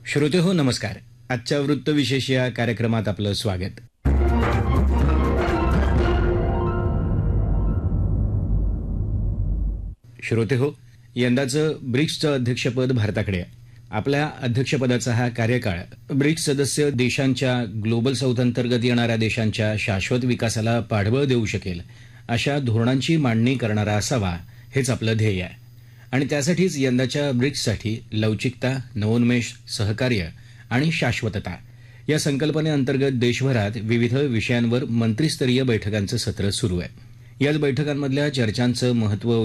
श्रोते हो नमस्कार. आजच्या वृत्तविशेष या कार्यक्रमात आपलं स्वागत. श्रोते हो, यंदाचं ब्रिक्सचं अध्यक्षपद भारताकडे आहे. आपल्या अध्यक्षपदाचा हा कार्यकाळ ब्रिक्स सदस्य देशांच्या ग्लोबल साऊथ अंतर्गत येणाऱ्या देशांच्या शाश्वत विकासाला पाठबळ देऊ शकेल अशा धोरणांची मांडणी करणारा असावा, हेच आपलं ध्येय आहे. आणि त्यासाठीच यंदाच्या ब्रिक्ससाठी लवचिकता, नवोन्मेष, सहकार्य आणि शाश्वतता या संकल्पनेअंतर्गत देशभरात विविध विषयांवर मंत्रीस्तरीय बैठकांचं सत्र सुरू आहे. याच बैठकांमधल्या चर्चांचं महत्त्व